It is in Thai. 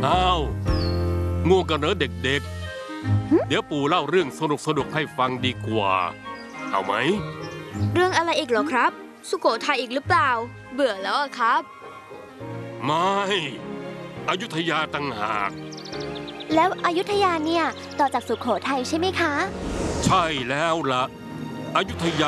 อ้าวง่วงกันเหรอเด็กๆเดี๋ยวปู่เล่าเรื่องสนุกให้ฟังดีกว่าเอาไหมเรื่องอะไรอีกเหรอครับสุโขทัยอีกหรือเปล่าเบื่อแล้วอะครับไม่อยุธยาต่างหากแล้วอยุธยาเนี่ยต่อจากสุโขทัยใช่ไหมคะใช่แล้วล่ะอยุธยา